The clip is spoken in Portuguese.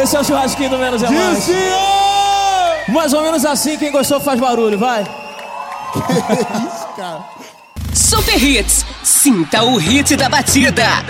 Esse é o churrasquinho do Menos é Mais. Mais ou menos assim, quem gostou faz barulho, vai. Que isso, cara? Super Hits. Sinta o hit da batida.